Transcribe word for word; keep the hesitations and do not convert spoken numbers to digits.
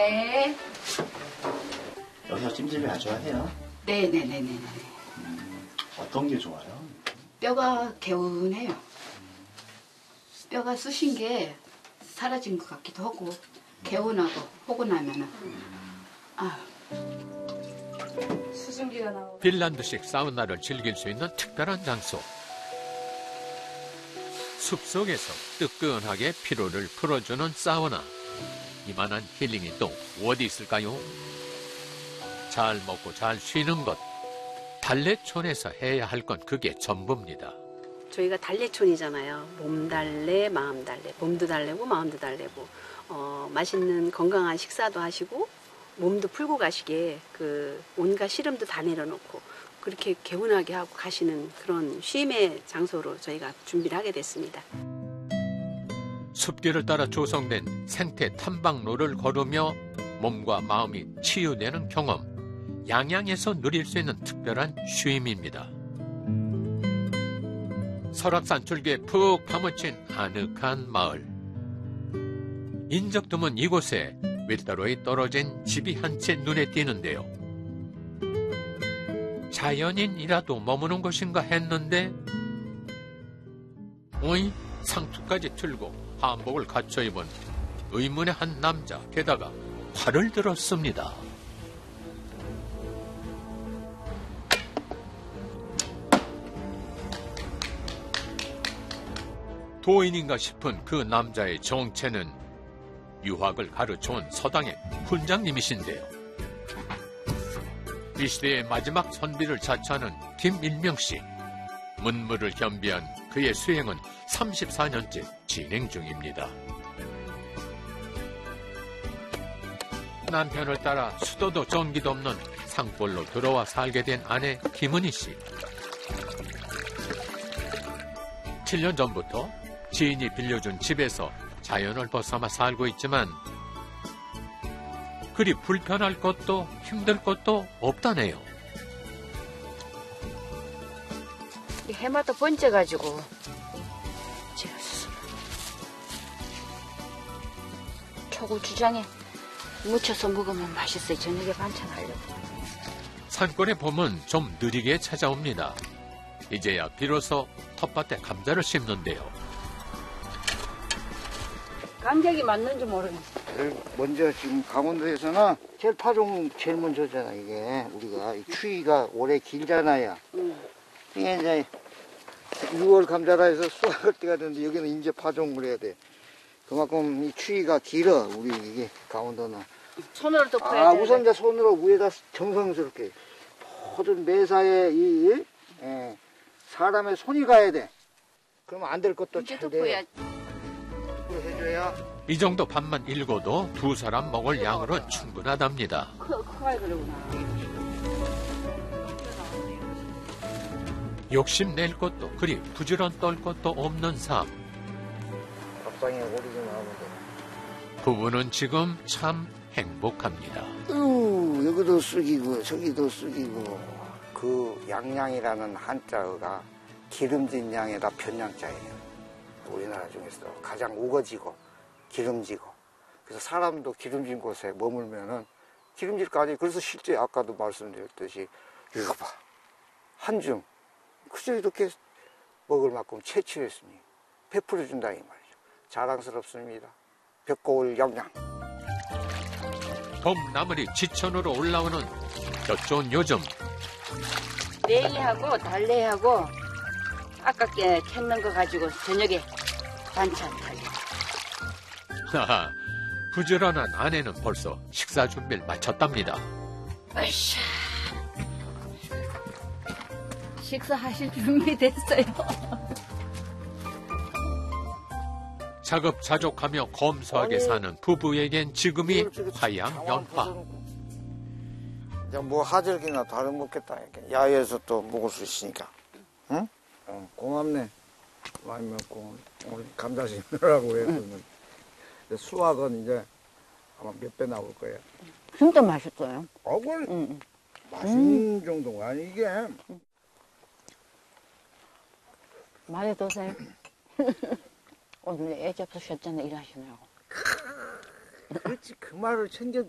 네. 여기서 찜질을 아주 해요? 네네네네. 음, 어떤 게 좋아요? 뼈가 개운해요. 뼈가 쑤신 게 사라진 것 같기도 하고 개운하고 포근하면은 아. 수증기가 나오고. 핀란드식 사우나를 즐길 수 있는 특별한 장소. 숲속에서 뜨끈하게 피로를 풀어주는 사우나. 이만한 힐링이 또 어디 있을까요? 잘 먹고 잘 쉬는 것. 달래촌에서 해야 할 건 그게 전부입니다. 저희가 달래촌이잖아요. 몸 달래, 마음 달래. 몸도 달래고 마음도 달래고 어, 맛있는 건강한 식사도 하시고 몸도 풀고 가시게 그 온갖 시름도 다 내려놓고 그렇게 개운하게 하고 가시는 그런 쉼의 장소로 저희가 준비를 하게 됐습니다. 숲길을 따라 조성된 생태 탐방로를 걸으며 몸과 마음이 치유되는 경험. 양양에서 누릴 수 있는 특별한 쉼입니다. 설악산 줄기에 푹 파묻힌 아늑한 마을. 인적 드문 이곳에 밀가루에 떨어진 집이 한 채 눈에 띄는데요. 자연인이라도 머무는 곳인가 했는데 어이? 상투까지 틀고 한복을 갖춰 입은 의문의 한 남자, 게다가 활을 들었습니다. 도인인가 싶은 그 남자의 정체는 유학을 가르쳐온 서당의 훈장님이신데요. 이 시대의 마지막 선비를 자처하는 김일명 씨. 문물을 겸비한 그의 수행은 삼십사 년째 진행 중입니다. 남편을 따라 수도도 전기도 없는 산골로 들어와 살게 된 아내 김은희 씨. 칠 년 전부터 지인이 빌려준 집에서 자연을 벗삼아 살고 있지만 그리 불편할 것도 힘들 것도 없다네요. 해마다 번져가지고 제가 스스로 초고추장에 묻혀서 먹으면 맛있어요. 저녁에 반찬하려고. 산골의 봄은 좀 느리게 찾아옵니다. 이제야 비로소 텃밭에 감자를 심는데요. 감격이 맞는지 모르겠어요. 먼저 지금 강원도에서는 제일 파종 제일 먼저잖아. 이게 우리가 이 추위가 오래 길잖아요. 음. 이게 이제 유월 감자라 해서 수확할 때가 되는데 여기는 이제 파종을 해야 돼. 그만큼 이 추위가 길어. 우리 이게 강원도는. 손으로 덮어야 아 돼. 우선 이제 손으로 위에다 정성스럽게 모든 매사에 이 예, 사람의 손이 가야 돼. 그러면 안 될 것도 잘 돼. 해줘야. 이 정도 밥만 일궈도 두 사람 먹을 양으로는 충분하답니다. 커야 그러구나. 욕심낼 것도 그리 부지런 떨 것도 없는 삶. 밥상에 오리 좀 나오면 돼. 부부는 지금 참 행복합니다. 으, 여기도 쑥이고 저기도 쑥이고. 그 양양이라는 한자어가 기름진 양에다 변양자예요. 우리나라 중에서 가장 우거지고 기름지고 그래서 사람도 기름진 곳에 머물면은 기름질 거 아니에요. 그래서 실제 아까도 말씀드렸듯이 이거 봐 한중 그저 이렇게 먹을 만큼 채취했으니 베풀어 준다 이 말이죠. 자랑스럽습니다. 벽고울 양양. 봄나물이 지천으로 올라오는 볕 좋은 요즘. 내일하고 달래하고 아깝게 캔는 거 가지고 저녁에 반찬 하려고. 하하, 부지런한 아내는 벌써 식사 준비를 마쳤답니다. 으쌰. 식사하실 준비 됐어요. 자급자족하며 검소하게 사는 부부에겐 지금이 화양연화. 이제 뭐 하절기나 다른 먹겠다. 이렇게 야외에서 또 먹을 수 있으니까. 응? 어, 고맙네. 많이 먹고 오늘 감자 심으라고 했더니 수확은 이제 아마 몇 배 나올 거예요. 진짜 맛있어요. 어, 그걸 응. 맛있는 음. 정도가 아니 이게. 많이 드세요. 오늘 애 잡수셨잖아요. 일하시느라고. 그렇지 그 말을 챙겨